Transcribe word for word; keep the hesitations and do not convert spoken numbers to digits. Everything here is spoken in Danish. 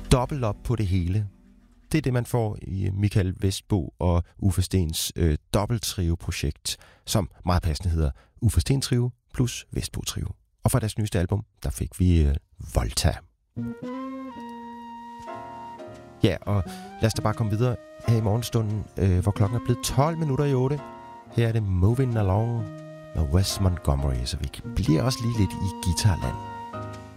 dobbelt op på det hele. Det er det, man får i Michael Vestbo og Uffe Stens øh, dobbelttrio-projekt, som meget passende hedder Uffe Sten Trio plus Vestbo Trio. Og fra deres nyeste album, der fik vi øh, Volta. Ja, og lad os da bare komme videre her i morgenstunden, øh, hvor klokken er blevet tolv minutter i otte. Her er det Moving Along med Wes Montgomery, så vi bliver også lige lidt i guitarland.